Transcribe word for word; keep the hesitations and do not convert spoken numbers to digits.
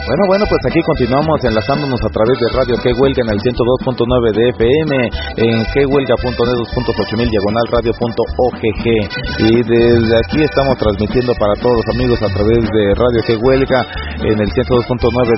Bueno, bueno, pues aquí continuamos enlazándonos a través de Radio Que Huelga en el ciento dos punto nueve de F M, en que huelga punto net, dos punto ocho mil, diagonal radio punto o g g. Y desde aquí estamos transmitiendo para todos los amigos a través de Radio Que Huelga en el ciento dos punto nueve